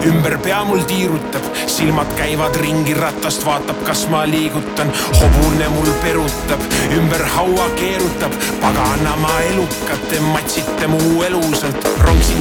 ümber pea mul tiirutab, silmad käivad ringi, ratast vaatab, kas ma liigutan. Hobune mul perutab, ümber haua keerutab, pagana ma elukate, matsite mu elusalt. Rongsin